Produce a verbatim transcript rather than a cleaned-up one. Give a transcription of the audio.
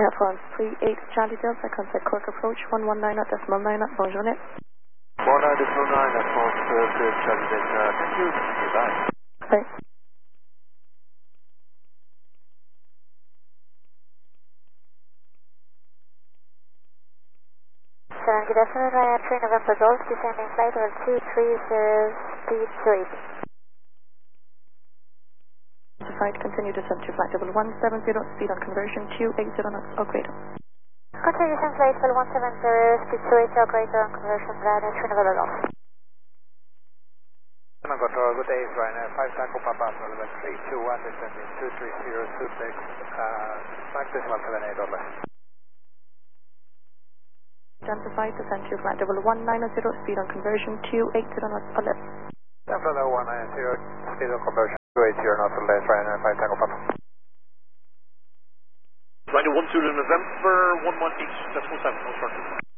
Air France three eight Charlie Delta, contact Cork approach one one nine at decimal nine at bonjour net. one nine decimal nine at France three eight Charlie Delta, thank you, goodbye. Bye. Seven, good afternoon, Ryanair three November Golf, descending flight level two three zero, speed two eighty. Flight, continue descent to flight level one seven zero, speed on conversion two eighty knots or greater. Continue descent flight level one seven zero, speed two eighty or greater on conversion, Ryanair three November Golf. Control, good day, Ryanair five Tango Papa, level three two one, descending two three zero two six, uh, max decimal seven eight or less. Identified, descent to flight level one nine zero, speed on conversion two eighty knots or less. Temple level one nine zero, speed on conversion two eighty knots or less, Ryanair five Tango Papa. Ryanair one two November one one eight decimal seven, no short.